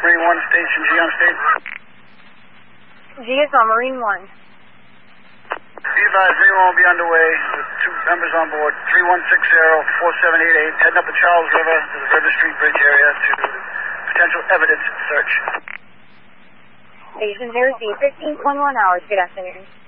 Marine 1, Station G on state. G is on Marine 1. Be advised, Marine 1 will be underway with 2 members on board, 3160-4788, heading up the Charles River to the River Street Bridge area to potential evidence search. Station 0C, 1521 hours. Good afternoon.